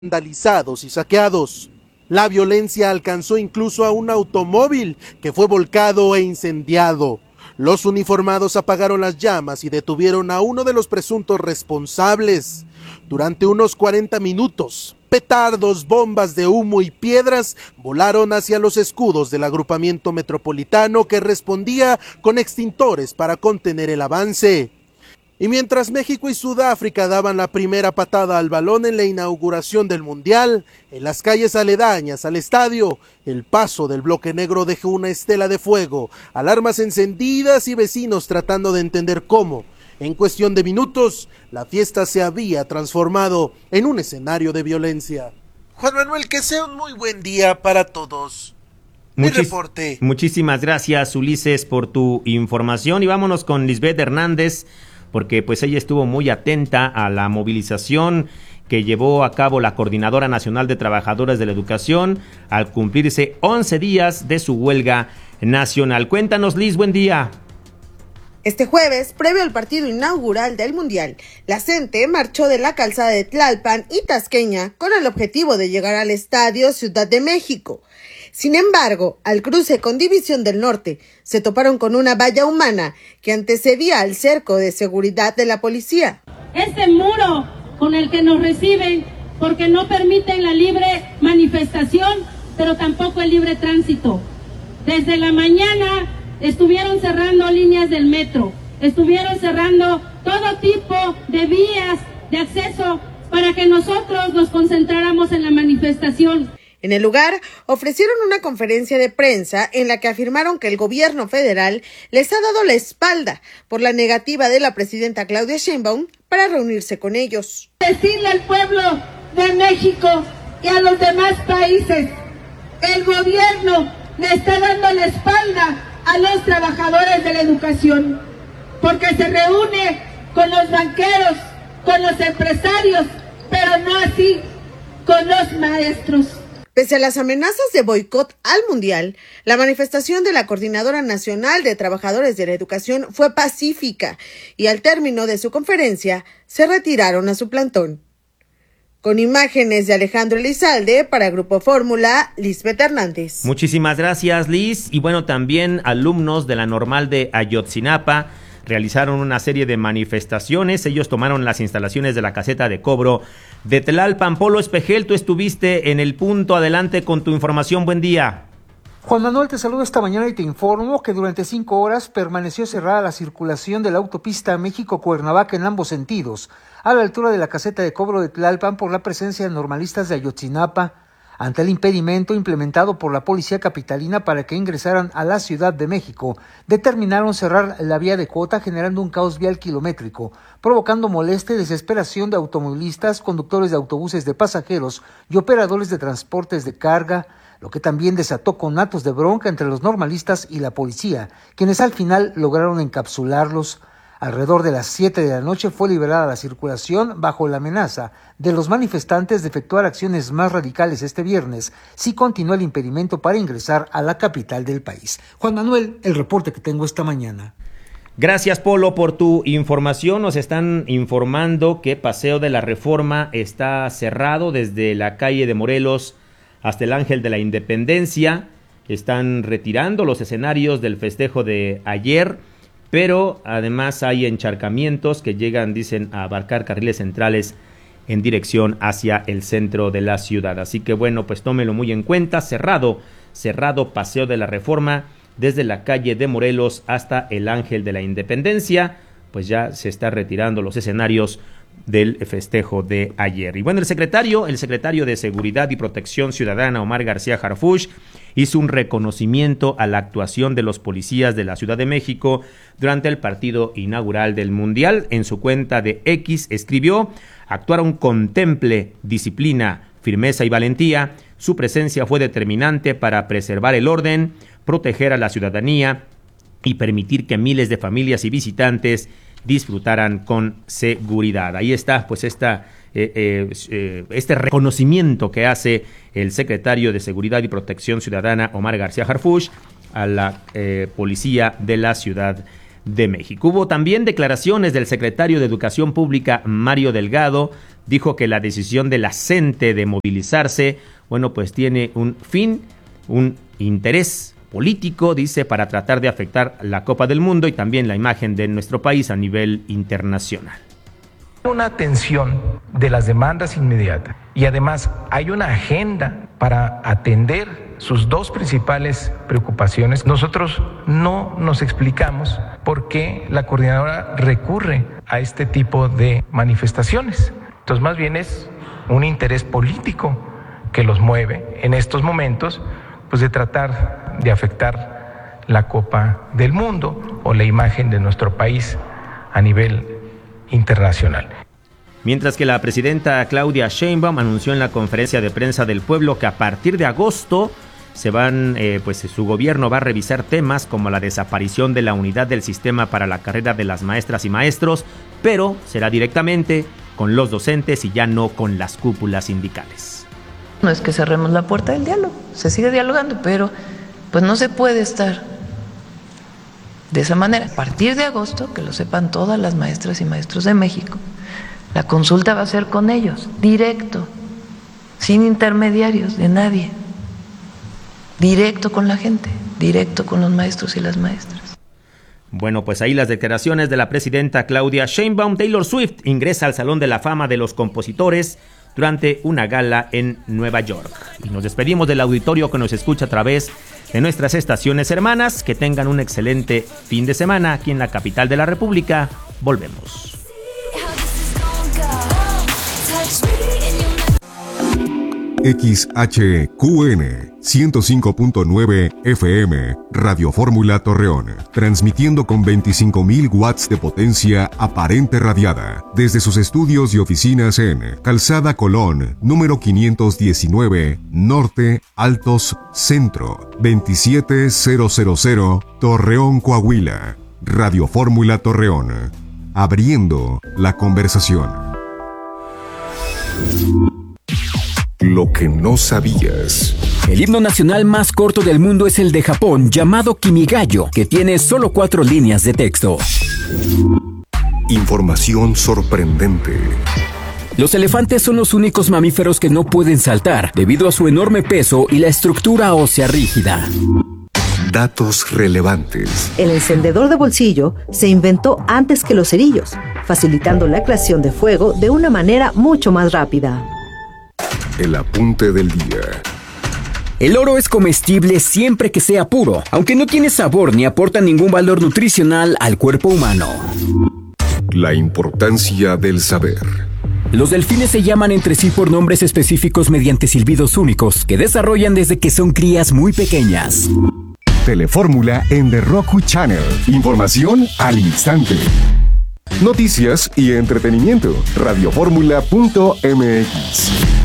vandalizados y saqueados. La violencia alcanzó incluso a un automóvil que fue volcado e incendiado. Los uniformados apagaron las llamas y detuvieron a uno de los presuntos responsables. Durante unos 40 minutos, petardos, bombas de humo y piedras volaron hacia los escudos del agrupamiento metropolitano que respondía con extintores para contener el avance. Y mientras México y Sudáfrica daban la primera patada al balón en la inauguración del Mundial, en las calles aledañas al estadio, el paso del bloque negro dejó una estela de fuego, alarmas encendidas y vecinos tratando de entender cómo, en cuestión de minutos, la fiesta se había transformado en un escenario de violencia. Juan Manuel, que sea un muy buen día para todos. Mi reporte. Muchísimas gracias, Ulises, por tu información, y vámonos con Lisbeth Hernández, porque pues ella estuvo muy atenta a la movilización que llevó a cabo la Coordinadora Nacional de Trabajadores de la Educación al cumplirse 11 días de su huelga nacional. Cuéntanos, Liz, buen día. Este jueves, previo al partido inaugural del Mundial, la CENTE marchó de la calzada de Tlalpan y Tasqueña con el objetivo de llegar al Estadio Ciudad de México. Sin embargo, al cruce con División del Norte, se toparon con una valla humana que antecedía al cerco de seguridad de la policía. Este muro con el que nos reciben, porque no permiten la libre manifestación, pero tampoco el libre tránsito. Desde la mañana estuvieron cerrando líneas del metro, estuvieron cerrando todo tipo de vías de acceso para que nosotros nos concentráramos en la manifestación. En el lugar, ofrecieron una conferencia de prensa en la que afirmaron que el gobierno federal les ha dado la espalda por la negativa de la presidenta Claudia Sheinbaum para reunirse con ellos. Decirle al pueblo de México y a los demás países, el gobierno le está dando la espalda a los trabajadores de la educación, porque se reúne con los banqueros, con los empresarios, pero no así con los maestros. Pese a las amenazas de boicot al Mundial, la manifestación de la Coordinadora Nacional de Trabajadores de la Educación fue pacífica y al término de su conferencia se retiraron a su plantón. Con imágenes de Alejandro Elizalde para Grupo Fórmula, Lisbeth Hernández. Muchísimas gracias, Liz. Y bueno, también alumnos de la Normal de Ayotzinapa realizaron una serie de manifestaciones. Ellos tomaron las instalaciones de la caseta de cobro de Tlalpan. Polo Espejel, tú estuviste en el punto. Adelante con tu información. Buen día. Juan Manuel, te saludo esta mañana y te informo que durante 5 horas permaneció cerrada la circulación de la autopista México-Cuernavaca en ambos sentidos, a la altura de la caseta de cobro de Tlalpan, por la presencia de normalistas de Ayotzinapa. Ante el impedimento implementado por la policía capitalina para que ingresaran a la Ciudad de México, determinaron cerrar la vía de Cota, generando un caos vial kilométrico, provocando molestia y desesperación de automovilistas, conductores de autobuses de pasajeros y operadores de transportes de carga, lo que también desató conatos de bronca entre los normalistas y la policía, quienes al final lograron encapsularlos. Alrededor de las 7 de la noche fue liberada la circulación bajo la amenaza de los manifestantes de efectuar acciones más radicales este viernes si continúa el impedimento para ingresar a la capital del país. Juan Manuel, el reporte que tengo esta mañana. Gracias, Polo, por tu información. Nos están informando que Paseo de la Reforma está cerrado desde la calle de Morelos hasta el Ángel de la Independencia. Están retirando los escenarios del festejo de ayer, pero además hay encharcamientos que llegan, dicen, a abarcar carriles centrales en dirección hacia el centro de la ciudad. Así que bueno, pues tómelo muy en cuenta. Cerrado Paseo de la Reforma desde la calle de Morelos hasta el Ángel de la Independencia, pues ya se está retirando los escenarios del festejo de ayer. Y bueno, el secretario de Seguridad y Protección Ciudadana, Omar García Harfuch, hizo un reconocimiento a la actuación de los policías de la Ciudad de México durante el partido inaugural del Mundial. En su cuenta de X escribió: actuaron con temple, disciplina, firmeza y valentía. Su presencia fue determinante para preservar el orden, proteger a la ciudadanía y permitir que miles de familias y visitantes disfrutaran con seguridad. Ahí está, pues este reconocimiento que hace el secretario de Seguridad y Protección Ciudadana, Omar García Harfuch, a la policía de la Ciudad de México. Hubo también declaraciones del secretario de Educación Pública, Mario Delgado. Dijo que la decisión de la CENTE de movilizarse, bueno, pues tiene un fin, un interés político, dice, para tratar de afectar la Copa del Mundo y también la imagen de nuestro país a nivel internacional. Una atención de las demandas inmediatas y además hay una agenda para atender sus dos principales preocupaciones. Nosotros no nos explicamos por qué la coordinadora recurre a este tipo de manifestaciones. Entonces, más bien es un interés político que los mueve en estos momentos, pues de tratar de afectar la Copa del Mundo o la imagen de nuestro país a nivel internacional. Mientras que la presidenta Claudia Sheinbaum anunció en la conferencia de prensa del pueblo que a partir de agosto su gobierno va a revisar temas como la desaparición de la unidad del sistema para la carrera de las maestras y maestros, pero será directamente con los docentes y ya no con las cúpulas sindicales. No es que cerremos la puerta del diálogo, se sigue dialogando, pero pues no se puede estar de esa manera. A partir de agosto, que lo sepan todas las maestras y maestros de México, la consulta va a ser con ellos, directo, sin intermediarios de nadie, directo con la gente, directo con los maestros y las maestras. Bueno, pues ahí las declaraciones de la presidenta Claudia Sheinbaum. Taylor Swift ingresa al Salón de la Fama de los Compositores durante una gala en Nueva York. Y nos despedimos del auditorio que nos escucha a través de nuestras estaciones hermanas. Que tengan un excelente fin de semana aquí en la capital de la República. Volvemos. XHQN 105.9 FM, Radio Fórmula Torreón, transmitiendo con 25.000 watts de potencia aparente radiada, desde sus estudios y oficinas en Calzada Colón, número 519, Norte, Altos, Centro, 27000, Torreón, Coahuila. Radio Fórmula Torreón, abriendo la conversación. Lo que no sabías. El himno nacional más corto del mundo es el de Japón, llamado Kimigayo, que tiene solo 4 líneas de texto. Información sorprendente. Los elefantes son los únicos mamíferos que no pueden saltar, debido a su enorme peso y la estructura ósea rígida. Datos relevantes. El encendedor de bolsillo se inventó antes que los cerillos, facilitando la creación de fuego de una manera mucho más rápida. El apunte del día. El oro es comestible siempre que sea puro, aunque no tiene sabor ni aporta ningún valor nutricional al cuerpo humano. La importancia del saber. Los delfines se llaman entre sí por nombres específicos mediante silbidos únicos que desarrollan desde que son crías muy pequeñas. Telefórmula en The Roku Channel. Información al instante. Noticias y entretenimiento. Radioformula.mx.